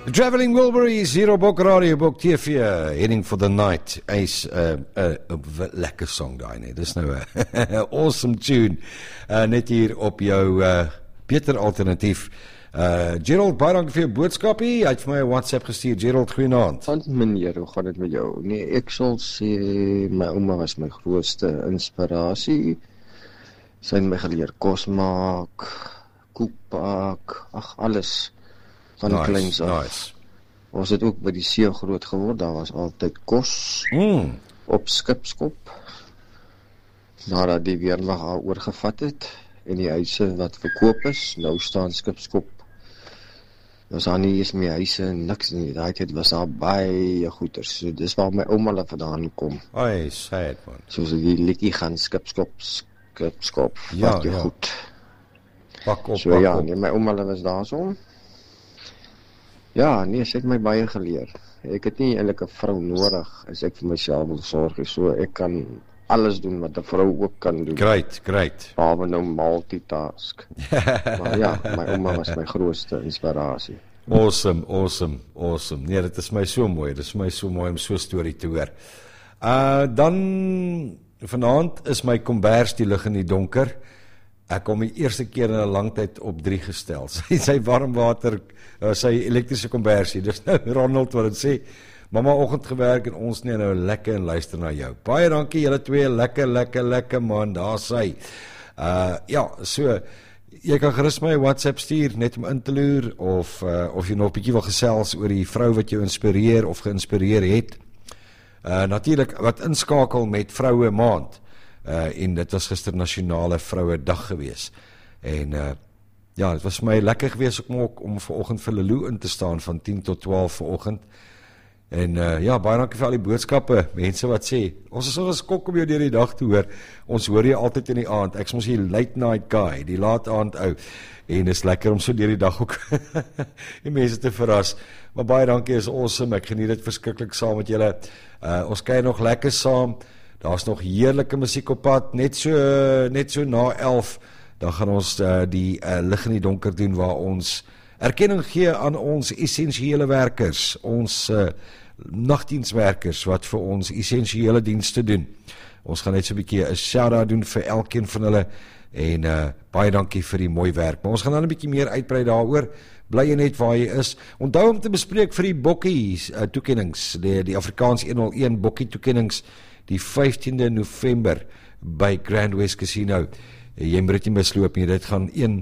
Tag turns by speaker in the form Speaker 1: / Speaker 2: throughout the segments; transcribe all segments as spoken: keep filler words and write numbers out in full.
Speaker 1: The Traveling Wilburys hier op Bok Radio, Bok T V, Heading for the Night. Hy's 'n uh, uh, uh, lekker song daai nie. Dis nou 'n awesome tune. Uh, net hier op jou uh, beter alternatief. Uh, Gerald, baie dankie vir jou boodskapie. Hy het vir my 'n WhatsApp gestuur. Gerald, goeienaand.
Speaker 2: Want meneer, hoe gaan dit met jou? Nee, ek sal sê my ouma was my grootste inspirasie. Sy het my geleer kos maak, koek bak, ag alles. Van
Speaker 1: nice,
Speaker 2: kleins af.
Speaker 1: Nice.
Speaker 2: Ons het ook by die see groot geword, daar was altyd kos
Speaker 1: Mm.
Speaker 2: op skipskop. Nadat die weermag haar oorgevat het en die huise wat verkoop is, nou staan skipskop. Ons daar nie eens meer huise en niks nie. Daai tyd was daar baie goeders. So dis waar my ouma hulle vandaan kom.
Speaker 1: Ai, sad man.
Speaker 2: Soos die liedjie gaan skipskop, skipskop.
Speaker 1: Ja,
Speaker 2: Wat jy
Speaker 1: ja.
Speaker 2: goed.
Speaker 1: Pak op,
Speaker 2: So
Speaker 1: pak
Speaker 2: ja,
Speaker 1: op.
Speaker 2: nee, my ouma hulle was daar so. Ja, nee, sy het my baie geleer. Ek het nie eintlik 'n vrou nodig as ek vir myself wil sorg, so ek kan alles doen wat 'n vrou ook kan doen.
Speaker 1: Great, great.
Speaker 2: Behalwe nou multitask. Maar ja, my ouma was my grootste inspirasie.
Speaker 1: Awesome, awesome, awesome. Nee, dit is my so mooi. Dit is my so mooi om so 'n storie te hoor. Uh dan vanaand is my kombers die lig in die donker. Ek kom die eerste keer in 'n lang tyd op drie gestel. Sy sy warmwater, uh, sy elektriese kombersie. Dis nou Ronald wat dit sê. Mamma oggend gewerk en ons net nou lekker en luister na jou. Baie dankie julle twee, lekker lekker lekker man, daar sy. Uh ja, so jy kan gerus my WhatsApp stuur net om in te loer of uh, of jy nog 'n bietjie wil gesels oor die vrou wat jou inspireer of geïnspireer het. Uh natuurlik wat inskakel met Vroue Maand. Uh, en dit was gister Nasionale Vroue Dag gewees. En uh, ja, dit was my lekker gewees om ook om vanoggend vir Lelou in te staan van tien tot twaalf vanoggend. En uh, ja, baie dankie vir al die boodskappe, mense wat sê, ons is so geskok om jou deur die dag te hoor. Ons hoor jy altyd in die aand. Ek is mos die late night guy, die laat aand ou. En is lekker om so deur die dag ook die mense te verras. Maar baie dankie, is awesome. Ek geniet dit verskriklik saam met julle. Uh, ons kuier nog lekker saam. Daar's nog heerlike musiek op pad, net so net so na elf, dan gaan ons uh, die uh, lig in die donker doen waar ons erkenning gee aan ons essensiële werkers, ons uh, nagdienswerkers wat vir ons essensiële dienste doen. Ons gaan net so 'n bietjie 'n shout-out doen vir elkeen van hulle en uh, baie dankie vir die mooi werk. Maar ons gaan dan 'n bietjie meer uitbrei daaroor. Bly jy net waar jy is. Onthou om te bespreek vir die bokkie uh, toekennings, die, die Afrikaans honderdeen bokkie toekennings die vyftiende November by Grand West Casino. Jy moet dit nie misloop nie, dit gaan een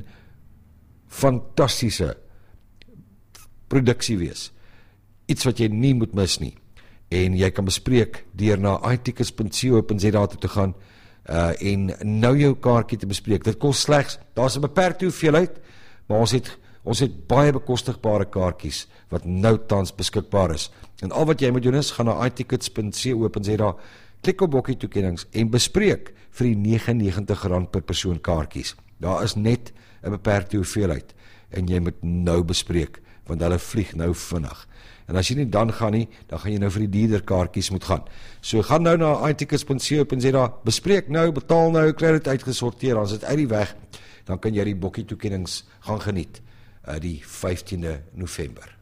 Speaker 1: fantastiese produksie wees. Iets wat jy nie moet mis nie. En jy kan bespreek deur na i tickets punt co punt za toe te gaan uh, en nou jou kaartjie te bespreek. Dit kos slegs, daar's 'n beperkte hoeveelheid, maar ons het ons het baie bekostigbare kaartjies wat nou tans beskikbaar is. En al wat jy moet doen is gaan na i tickets punt co punt za, klik op bokkie toekennings en bespreek vir die negenennegentig rand per persoon kaartjies. Daar is net 'n beperkte hoeveelheid en jy moet nou bespreek want hulle vlieg nou vinnig. En as jy nie dan gaan nie, dan gaan jy nou vir die dierder kaartjies moet gaan. So gaan nou na i tickets punt co punt za, bespreek nou, betaal nou, kry dit uitgesorteer, dan is dit uit die weg, dan kan jy die bokkie toekennings gaan geniet, uh, die vyftiende November.